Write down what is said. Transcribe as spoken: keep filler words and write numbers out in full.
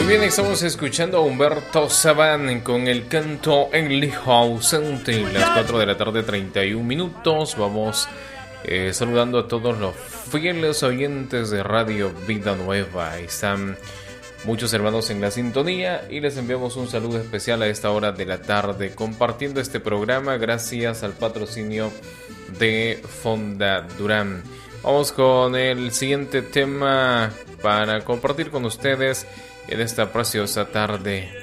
Muy bien, estamos escuchando a Humberto Sabán con el canto El hijo ausente. Las cuatro de la tarde, treinta y un minutos. Vamos eh, saludando a todos los fieles oyentes de Radio Vida Nueva. Están muchos hermanos en la sintonía y les enviamos un saludo especial a esta hora de la tarde, compartiendo este programa gracias al patrocinio de Fonda Durán. Vamos con el siguiente tema para compartir con ustedes en esta preciosa tarde.